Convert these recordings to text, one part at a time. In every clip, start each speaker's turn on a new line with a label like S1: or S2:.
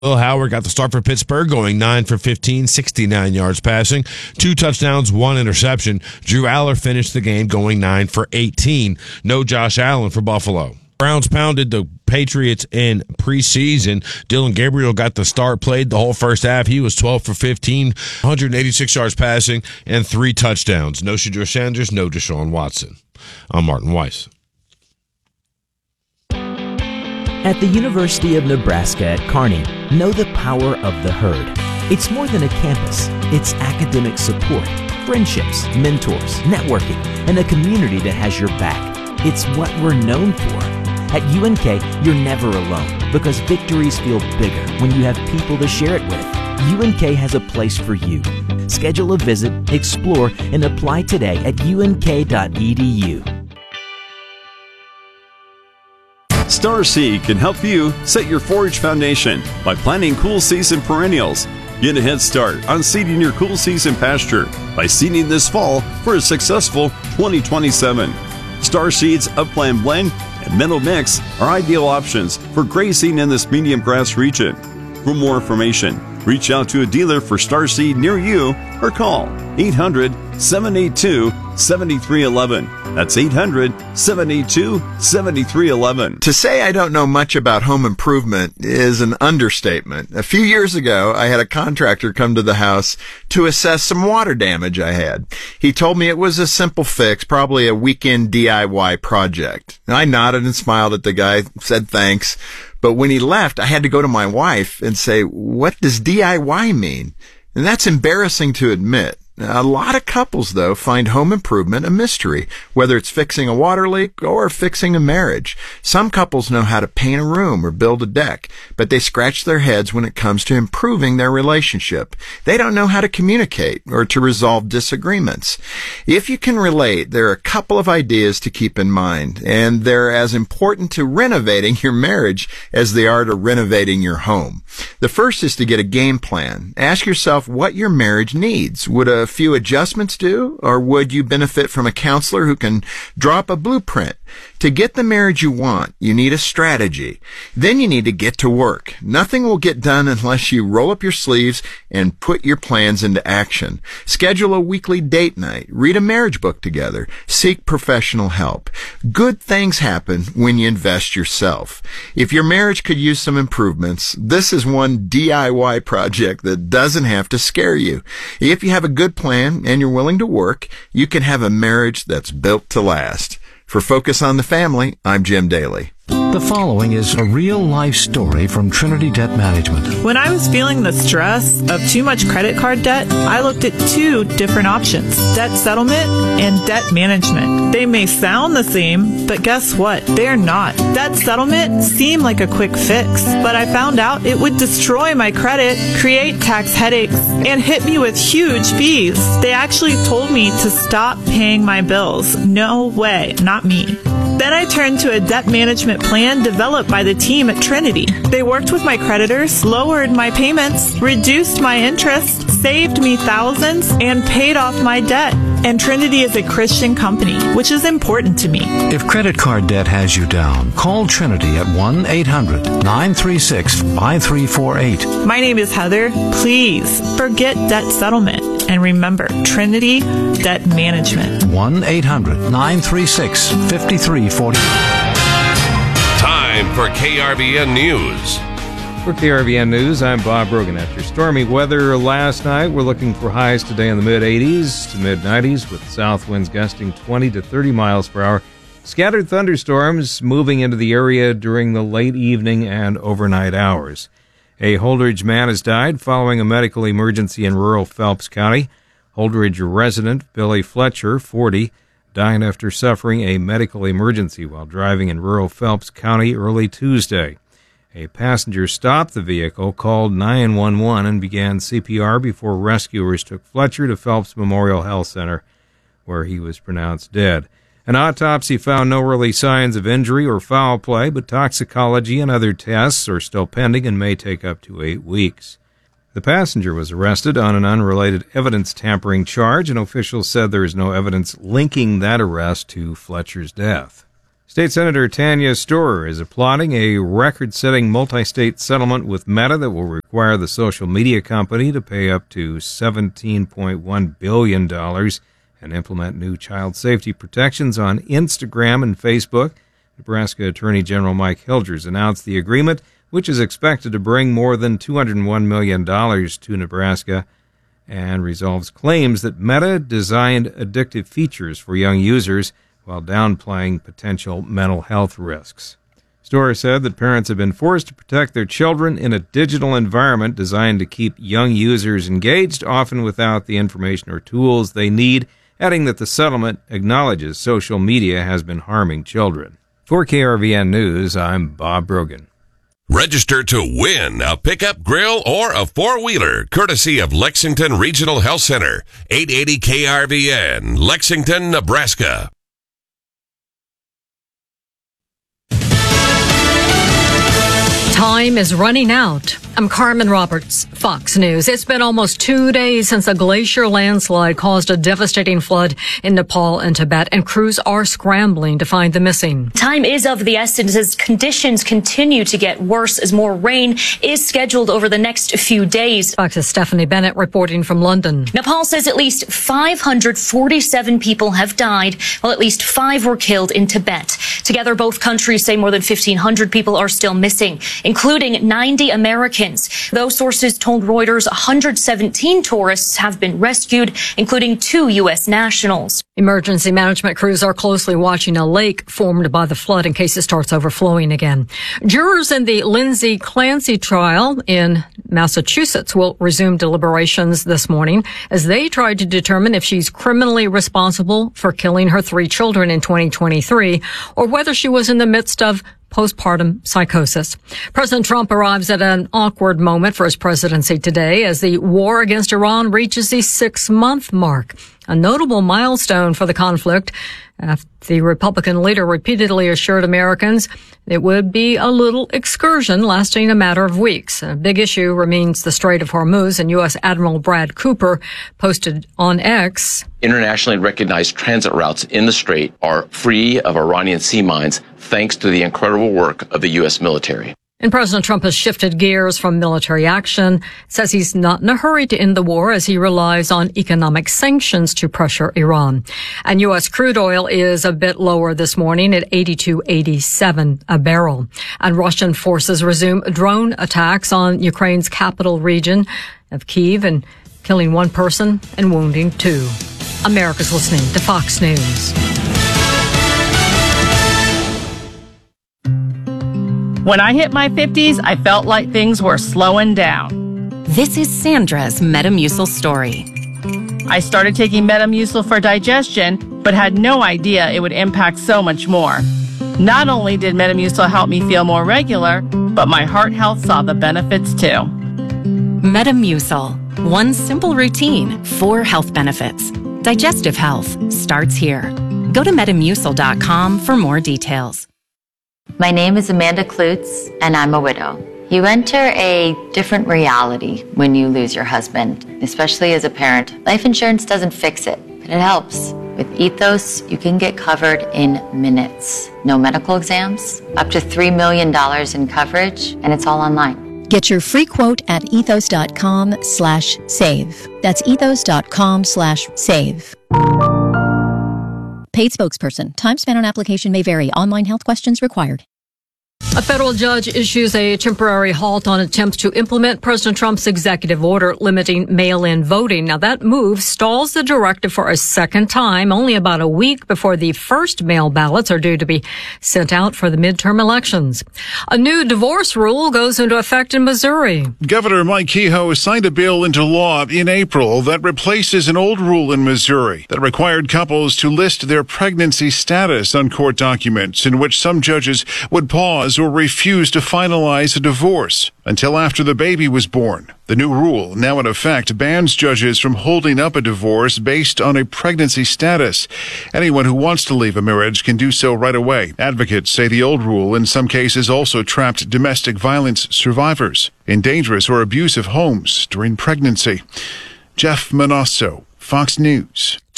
S1: Will Howard got the start for Pittsburgh, going 9 for 15, 69 yards passing, 2 touchdowns, 1 interception. Drew Aller finished the game going 9 for 18. No Josh Allen for Buffalo. Browns pounded the Patriots in preseason. Dylan Gabriel got the start, played the whole first half. He was 12 for 15, 186 yards passing, and 3 touchdowns. No Shedeur Sanders, no Deshaun Watson. I'm Martin Weiss.
S2: At the University of Nebraska at Kearney, know the power of the herd. It's more than a campus. It's academic support, friendships, mentors, networking, and a community that has your back. It's what we're known for. At UNK, you're never alone because victories feel bigger when you have people to share it with. UNK has a place for you. Schedule a visit, explore, and apply today at unk.edu.
S3: Starseed can help you set your forage foundation by planting cool season perennials. Get a head start on seeding your cool season pasture by seeding this fall for a successful 2027. Starseed's Upland Blend and Meadow Mix are ideal options for grazing in this medium grass region. For more information, reach out to a dealer for Starseed near you or call 800-782-7311. That's 800-782-7311.
S4: To say I don't know much about home improvement is an understatement. A few years ago, I had a contractor come to the house to assess some water damage I had. He told me it was a simple fix, probably a weekend DIY project. I nodded and smiled at the guy, said thanks. But when he left, I had to go to my wife and say, what does DIY mean? And that's embarrassing to admit. A lot of couples, though, find home improvement a mystery, whether it's fixing a water leak or fixing a marriage. Some couples know how to paint a room or build a deck, but they scratch their heads when it comes to improving their relationship. They don't know how to communicate or to resolve disagreements. If you can relate, there are a couple of ideas to keep in mind, and they're as important to renovating your marriage as they are to renovating your home. The first is to get a game plan. Ask yourself what your marriage needs. Would a few adjustments do, or would you benefit from a counselor who can draw up a blueprint? To get the marriage you want, you need a strategy. Then you need to get to work. Nothing will get done unless you roll up your sleeves and put your plans into action. Schedule a weekly date night. Read a marriage book together. Seek professional help. Good things happen when you invest yourself. If your marriage could use some improvements, this is one DIY project that doesn't have to scare you. If you have a good plan and you're willing to work, you can have a marriage that's built to last. For Focus on the Family, I'm Jim Daly.
S5: The following is a real-life story from Trinity Debt Management.
S6: When I was feeling the stress of too much credit card debt, I looked at 2 different options: debt settlement and debt management. They may sound the same, but guess what? They're not. Debt settlement seemed like a quick fix, but I found out it would destroy my credit, create tax headaches, and hit me with huge fees. They actually told me to stop paying my bills. No way, not me. Then I turned to a debt management plan developed by the team at Trinity. They worked with my creditors, lowered my payments, reduced my interest, saved me thousands, and paid off my debt. And Trinity is a Christian company, which is important to me.
S5: If credit card debt has you down, call Trinity at 1-800-936-5348.
S6: My name is Heather. Please forget debt settlement. And remember, Trinity Debt Management.
S5: 1-800-936-5348.
S7: Time for KRVN News.
S8: For KRVN News, I'm Bob Brogan. After stormy weather last night, we're looking for highs today in the mid-80s to mid-90s with south winds gusting 20 to 30 miles per hour. Scattered thunderstorms moving into the area during the late evening and overnight hours. A Holdridge man has died following a medical emergency in rural Phelps County. Holdridge resident Billy Fletcher, 40, died after suffering a medical emergency while driving in rural Phelps County early Tuesday. A passenger stopped the vehicle, called 911, and began CPR before rescuers took Fletcher to Phelps Memorial Health Center, where he was pronounced dead. An autopsy found no early signs of injury or foul play, but toxicology and other tests are still pending and may take up to 8 weeks. The passenger was arrested on an unrelated evidence tampering charge, and officials said there is no evidence linking that arrest to Fletcher's death. State Senator Tanya Storer is applauding a record-setting multi-state settlement with Meta that will require the social media company to pay up to $17.1 billion and implement new child safety protections on Instagram and Facebook. Nebraska Attorney General Mike Hilgers announced the agreement, which is expected to bring more than $201 million to Nebraska and resolves claims that Meta designed addictive features for young users while downplaying potential mental health risks. Storer said that parents have been forced to protect their children in a digital environment designed to keep young users engaged, often without the information or tools they need, adding that the settlement acknowledges social media has been harming children. For KRVN News, I'm Bob Brogan.
S7: Register to win a pickup, grill, or a four-wheeler, courtesy of Lexington Regional Health Center, 880 KRVN, Lexington, Nebraska.
S9: Time is running out. I'm Carmen Roberts, Fox News. It's been almost 2 days since a glacier landslide caused a devastating flood in Nepal and Tibet, and crews are scrambling to find the missing.
S10: Time is of the essence as conditions continue to get worse as more rain is scheduled over the next few days.
S9: Fox's Stephanie Bennett reporting from London.
S10: Nepal says at least 547 people have died, while at least 5 were killed in Tibet. Together, both countries say more than 1,500 people are still missing, including 90 Americans. Those sources told Reuters 117 tourists have been rescued, including 2 U.S. nationals.
S9: Emergency management crews are closely watching a lake formed by the flood in case it starts overflowing again. Jurors in the Lindsay Clancy trial in Massachusetts will resume deliberations this morning as they try to determine if she's criminally responsible for killing her 3 children in 2023 or whether she was in the midst of postpartum psychosis. President Trump arrives at an awkward moment for his presidency today as the war against Iran reaches the 6-month mark, a notable milestone for the conflict. The Republican leader repeatedly assured Americans it would be a little excursion lasting a matter of weeks. A big issue remains the Strait of Hormuz, and U.S. Admiral Brad Cooper posted on X,
S11: internationally recognized transit routes in the Strait are free of Iranian sea mines thanks to the incredible work of the U.S. military.
S9: And President Trump has shifted gears from military action, says he's not in a hurry to end the war as he relies on economic sanctions to pressure Iran. And U.S. crude oil is a bit lower this morning at $82.87 a barrel. And Russian forces resume drone attacks on Ukraine's capital region of Kyiv and killing 1 person and wounding 2. America's listening to Fox News.
S12: When I hit my 50s, I felt like things were slowing down.
S13: This is Sandra's Metamucil story.
S12: I started taking Metamucil for digestion, but had no idea it would impact so much more. Not only did Metamucil help me feel more regular, but my heart health saw the benefits too.
S13: Metamucil. One simple routine, 4 health benefits. Digestive health starts here. Go to Metamucil.com for more details.
S14: My name is Amanda Klutz, and I'm a widow. You enter a different reality when you lose your husband, especially as a parent. Life insurance doesn't fix it, but it helps. With Ethos, you can get covered in minutes. No medical exams, up to $3 million in coverage, and it's all online.
S15: Get your free quote at ethos.com/save. That's ethos.com/save. Paid spokesperson. Time spent on application may vary. Online health questions required.
S9: A federal judge issues a temporary halt on attempts to implement President Trump's executive order limiting mail-in voting. Now, that move stalls the directive for a second time, only about a week before the first mail ballots are due to be sent out for the midterm elections. A new divorce rule goes into effect in Missouri.
S16: Governor Mike Kehoe signed a bill into law in April that replaces an old rule in Missouri that required couples to list their pregnancy status on court documents, in which some judges would pause or refuse to finalize a divorce until after the baby was born. The new rule, now in effect, bans judges from holding up a divorce based on a pregnancy status. Anyone who wants to leave a marriage can do so right away. Advocates say the old rule in some cases also trapped domestic violence survivors in dangerous or abusive homes during pregnancy. Jeff Manasso, Fox News.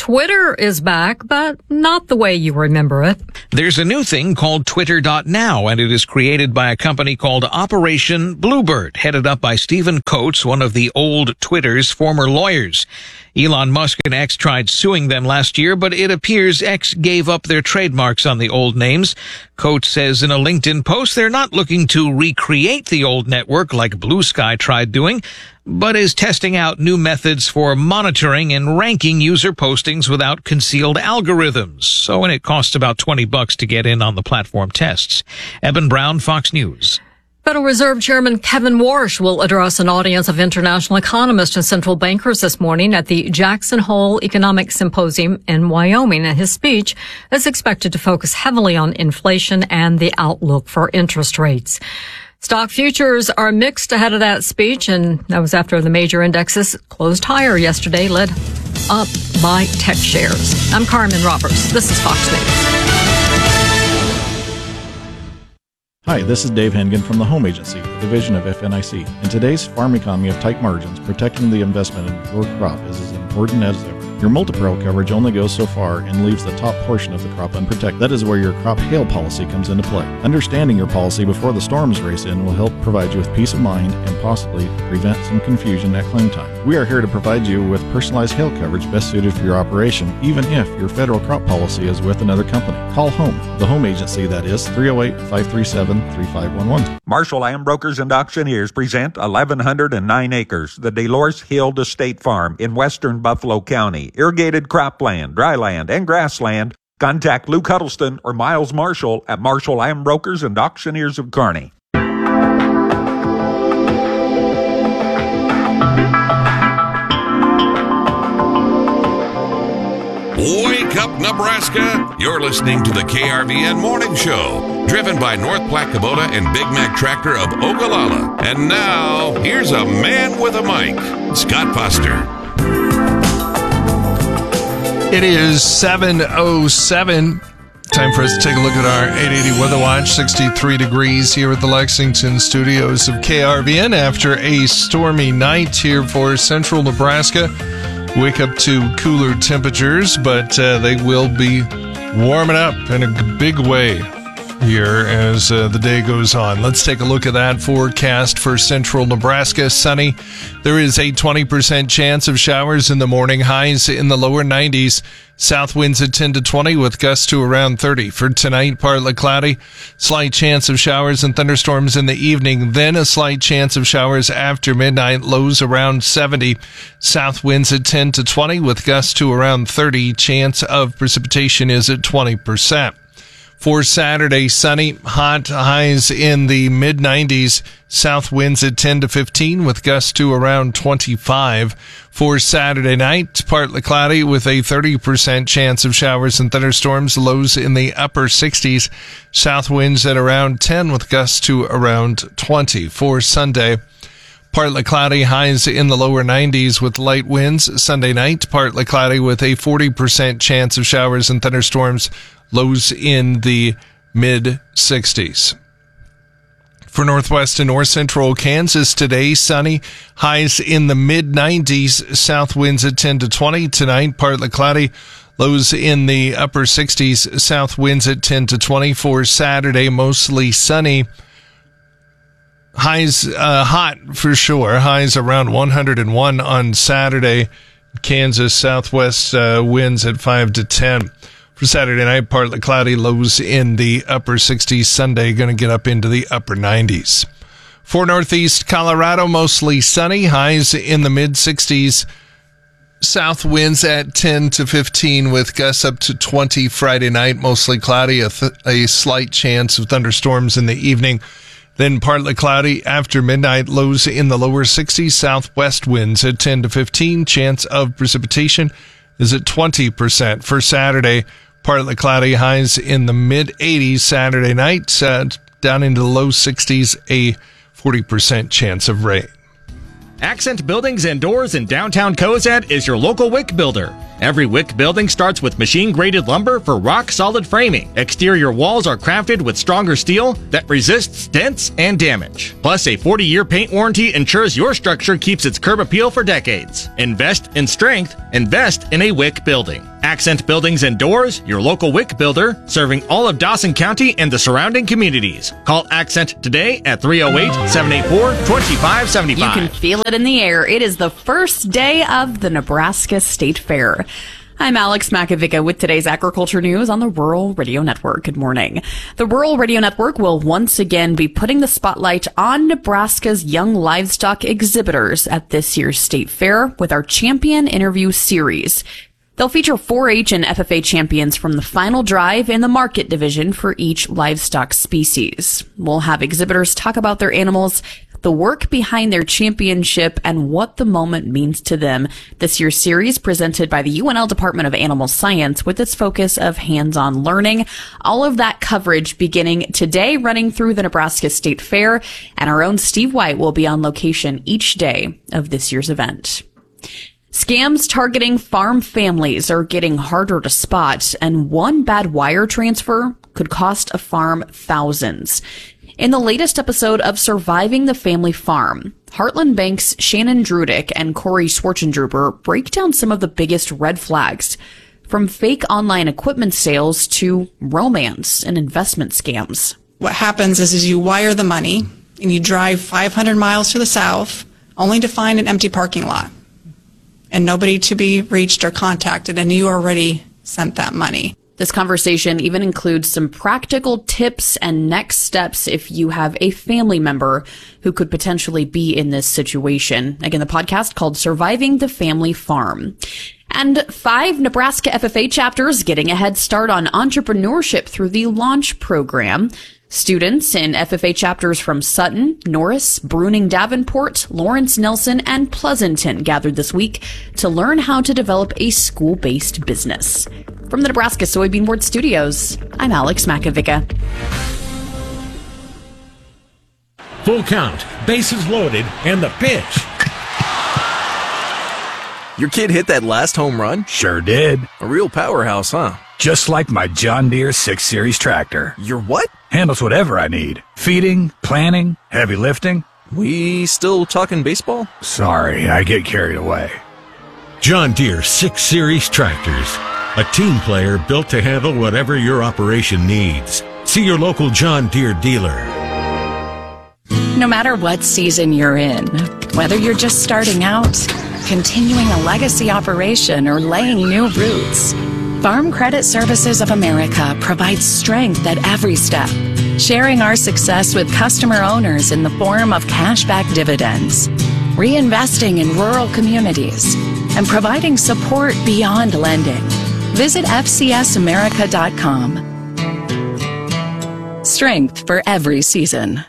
S9: Twitter is back, but not the way you remember it.
S17: There's a new thing called Twitter.now, and it is created by a company called Operation Bluebird, headed up by Stephen Coates, one of the old Twitter's former lawyers. Elon Musk and X tried suing them last year, but it appears X gave up their trademarks on the old names. Coates says in a LinkedIn post they're not looking to recreate the old network like Blue Sky tried doing, but is testing out new methods for monitoring and ranking user postings without concealed algorithms. So, and it costs about $20 to get in on the platform tests. Eben Brown, Fox News.
S9: Federal Reserve Chairman Kevin Warsh will address an audience of international economists and central bankers this morning at the Jackson Hole Economic Symposium in Wyoming. And his speech is expected to focus heavily on inflation and the outlook for interest rates. Stock futures are mixed ahead of that speech, and that was after the major indexes closed higher yesterday, led up by tech shares. I'm Carmen Roberts. This is Fox News.
S18: Hi, this is Dave Hengen from the Home Agency, the division of FNIC. In today's farm economy of tight margins, protecting the investment in your crop is as important as ever. Your multi-peril coverage only goes so far and leaves the top portion of the crop unprotected. That is where your crop hail policy comes into play. Understanding your policy before the storms race in will help provide you with peace of mind and possibly prevent some confusion at claim time. We are here to provide you with personalized hail coverage best suited for your operation, even if your federal crop policy is with another company. Call HOME, the Home Agency, that is 308-537-3511.
S19: Marshall Land Brokers and Auctioneers present 1,109 acres, the Dolores Hill Estate Farm in western Buffalo County. Irrigated cropland, dryland, and grassland. Contact Luke Huddleston or Miles Marshall at Marshall Land Brokers and Auctioneers of Kearney.
S7: Wake up, Nebraska! You're listening to the KRVN Morning Show, driven by North Platte Kubota and Big Mac Tractor of Ogallala. And now, here's a man with a mic, Scott Foster.
S20: It is 7:07. Time for us to take a look at our 880 Weather Watch. 63 degrees here at the Lexington studios of KRVN after a stormy night here for central Nebraska. Wake up to cooler temperatures, but they will be warming up in a big way here as the day goes on. Let's take a look at that forecast for central Nebraska. Sunny. There is a 20% chance of showers in the morning, highs in the lower 90s. South winds at 10 to 20 with gusts to around 30. For tonight, partly cloudy. Slight chance of showers and thunderstorms in the evening. Then a slight chance of showers after midnight. Lows around 70. South winds at 10 to 20 with gusts to around 30. Chance of precipitation is at 20%. For Saturday, sunny, hot, highs in the mid-90s. South winds at 10 to 15 with gusts to around 25. For Saturday night, partly cloudy with a 30% chance of showers and thunderstorms. Lows in the upper 60s. South winds at around 10 with gusts to around 20. For Sunday, partly cloudy, highs in the lower 90s with light winds. Sunday night, partly cloudy with a 40% chance of showers and thunderstorms. Lows in the mid-60s. For northwest and north central Kansas today, sunny, highs in the mid-90s, south winds at 10 to 20. Tonight, partly cloudy, lows in the upper 60s, south winds at 10 to 20. For Saturday, mostly sunny. Highs hot for sure. Highs around 101 on Saturday. Kansas southwest winds at 5 to 10. For Saturday night, partly cloudy, lows in the upper 60s. Sunday, going to get up into the upper 90s. For northeast Colorado, mostly sunny, highs in the mid-60s. South winds at 10 to 15 with gusts up to 20 Friday night, mostly cloudy, a slight chance of thunderstorms in the evening. Then partly cloudy after midnight, lows in the lower 60s. Southwest winds at 10 to 15. Chance of precipitation is at 20%. For Saturday, partly cloudy, highs in the mid-80s. Saturday night, down into the low 60s, a 40% chance of rain.
S21: Accent Buildings and Doors in downtown Cozad is your local WIC builder. Every WIC building starts with machine-graded lumber for rock-solid framing. Exterior walls are crafted with stronger steel that resists dents and damage. Plus, a 40-year paint warranty ensures your structure keeps its curb appeal for decades. Invest in strength. Invest in a WIC building. Accent Buildings and Doors, your local WIC builder, serving all of Dawson County and the surrounding communities. Call Accent today at 308-784-2575.
S1: You can feel it in the air. It is the first day of the Nebraska State Fair. I'm Alex Makovica with today's agriculture news on the Rural Radio Network. Good morning. The Rural Radio Network will once again be putting the spotlight on Nebraska's young livestock exhibitors at this year's State Fair with our Champion Interview Series. They'll feature 4-H and FFA champions from the final drive and the market division for each livestock species. We'll have exhibitors talk about their animals, the work behind their championship, and what the moment means to them. This year's series presented by the UNL Department of Animal Science with its focus of hands-on learning. All of that coverage beginning today, running through the Nebraska State Fair, and our own Steve White will be on location each day of this year's event. Scams targeting farm families are getting harder to spot, and one bad wire transfer could cost a farm thousands. In the latest episode of Surviving the Family Farm, Heartland Bank's Shannon Drudick and Corey Schwartzendruber break down some of the biggest red flags, from fake online equipment sales to romance and investment scams.
S22: What happens is you wire the money and you drive 500 miles to the south only to find an empty parking lot and nobody to be reached or contacted, and you already sent that money.
S1: This conversation even includes some practical tips and next steps if you have a family member who could potentially be in this situation. Again, the podcast called Surviving the Family Farm. And 5 Nebraska FFA chapters getting a head start on entrepreneurship through the Launch program. Students in FFA chapters from Sutton, Norris, Bruning Davenport, Lawrence Nelson, and Pleasanton gathered this week to learn how to develop a school-based business. From the Nebraska Soybean Board Studios, I'm Alex Makovica.
S23: Full count, bases loaded, and the pitch.
S24: Your kid hit that last home run?
S23: Sure did.
S24: A real powerhouse, huh?
S23: Just like my John Deere 6 Series tractor.
S24: Your what?
S23: Handles whatever I need. Feeding, planting, heavy lifting.
S24: We still talking baseball?
S23: Sorry, I get carried away. John Deere 6 Series tractors. A team player built to handle whatever your operation needs. See your local John Deere dealer.
S25: No matter what season you're in, whether you're just starting out, continuing a legacy operation, or laying new roots, Farm Credit Services of America provides strength at every step, sharing our success with customer owners in the form of cashback dividends, reinvesting in rural communities, and providing support beyond lending. Visit FCSAmerica.com. Strength for every season.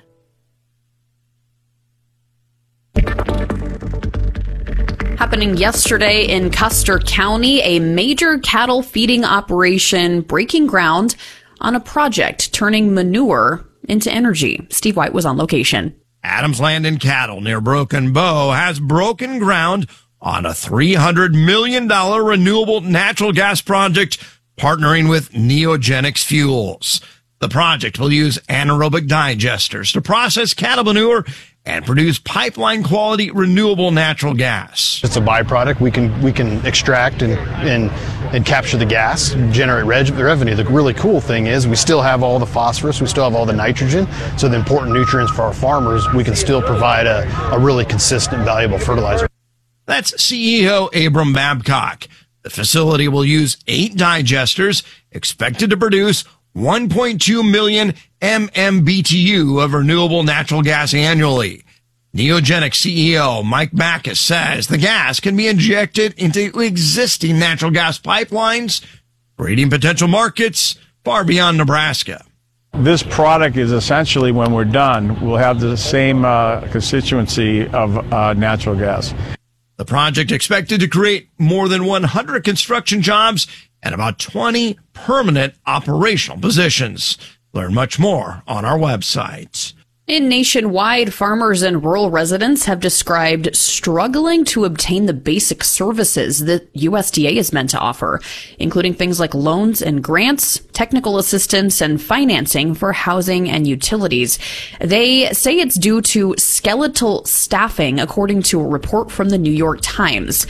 S1: Happening yesterday in Custer County, a major cattle feeding operation breaking ground on a project turning manure into energy. Steve White was on location.
S26: Adams Land and Cattle near Broken Bow has broken ground on a $300 million renewable natural gas project partnering with Neogenics Fuels. The project will use anaerobic digesters to process cattle manure and produce pipeline quality renewable natural gas.
S27: It's a byproduct. We can extract and capture the gas, generate revenue. The really cool thing is we still have all the phosphorus, we still have all the nitrogen, so the important nutrients for our farmers, we can still provide a really consistent, valuable fertilizer.
S26: That's CEO Abram Babcock. The facility will use 8 digesters expected to produce 1.2 million MMBTU of renewable natural gas annually. Neogenics CEO Mike Backus says the gas can be injected into existing natural gas pipelines, creating potential markets far beyond Nebraska.
S28: This product is essentially, when we're done, we'll have the same constituency of natural gas.
S26: The project expected to create more than 100 construction jobs and about 20 permanent operational positions. Learn much more on our website.
S1: Nationwide, farmers and rural residents have described struggling to obtain the basic services that USDA is meant to offer, including things like loans and grants, technical assistance, and financing for housing and utilities. They say it's due to skeletal staffing, according to a report from the New York Times.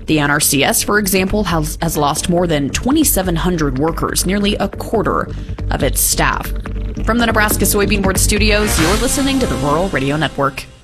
S1: The NRCS, for example, has lost more than 2,700 workers, nearly a quarter of its staff. From the Nebraska Soybean Board Studios, you're listening to the Rural Radio Network.